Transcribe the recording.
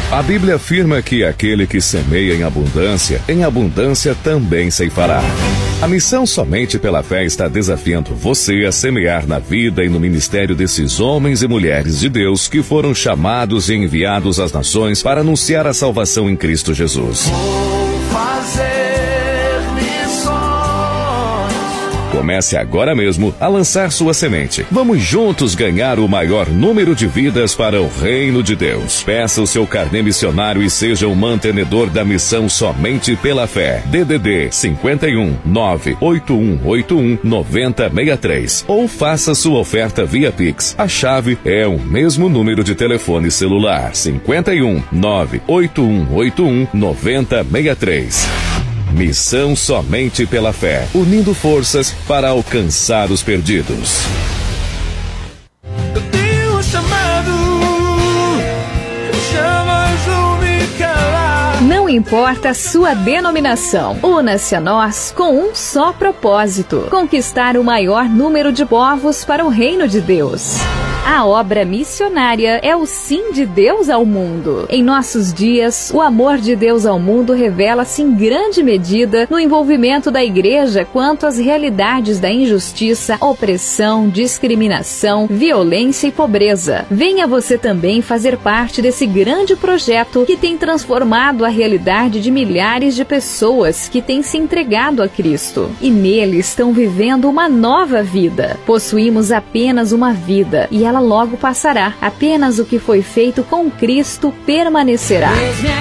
A Bíblia afirma que aquele que semeia em abundância também ceifará. A missão Somente pela Fé está desafiando você a semear na vida e no ministério desses homens e mulheres de Deus que foram chamados e enviados às nações para anunciar a salvação em Cristo Jesus. Comece agora mesmo a lançar sua semente. Vamos juntos ganhar o maior número de vidas para o reino de Deus. Peça o seu carnê missionário e seja um mantenedor da missão Somente pela Fé. DDD 51 98181 9063. Ou faça sua oferta via Pix. A chave é o mesmo número de telefone celular. 51 98181 9063. Missão Somente pela Fé, unindo forças para alcançar os perdidos. Eu tenho um chamado, chamas vão me calar. Não importa a sua denominação, una-se a nós com um só propósito: conquistar o maior número de povos para o reino de Deus. A obra missionária é o sim de Deus ao mundo. Em nossos dias, o amor de Deus ao mundo revela-se em grande medida no envolvimento da igreja quanto às realidades da injustiça, opressão, discriminação, violência e pobreza. Venha você também fazer parte desse grande projeto que tem transformado a realidade de milhares de pessoas que têm se entregado a Cristo. E nele estão vivendo uma nova vida. Possuímos apenas uma vida e ela logo passará. Apenas o que foi feito com Cristo permanecerá.